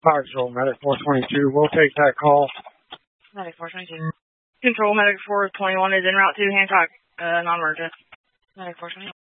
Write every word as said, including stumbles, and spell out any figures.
Fire Control, Medic four twenty-two. We'll take that call. Medic four twenty-two. Control, Medic four twenty-one is en route to Hancock, uh, non-emergent. Medic four twenty-two.